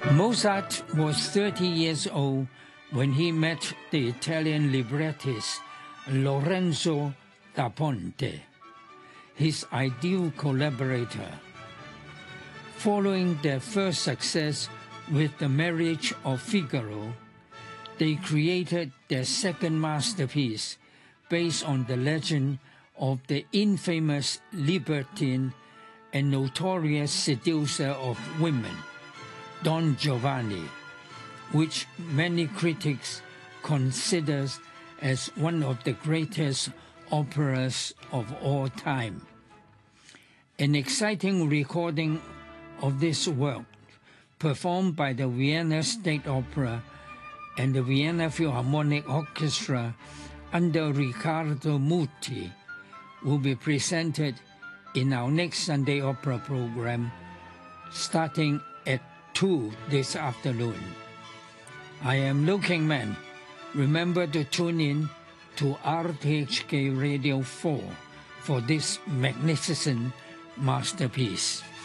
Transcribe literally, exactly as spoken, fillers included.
Mozart was thirty years old when he met the Italian librettist Lorenzo da Ponte, his ideal collaborator. Following their first success with The Marriage of Figaro, they created their second masterpiece based on the legend of the infamous libertine and notorious seducer of women, Don Giovanni, which many critics consider as one of the greatest operas of all time. An exciting recording of this work, performed by the Vienna State Opera and the Vienna Philharmonic Orchestra under Riccardo Muti, will be presented in our next Sunday Opera program starting at two this afternoon. I am Liu Kingman. Remember to tune in to R T H K Radio four for this magnificent masterpiece.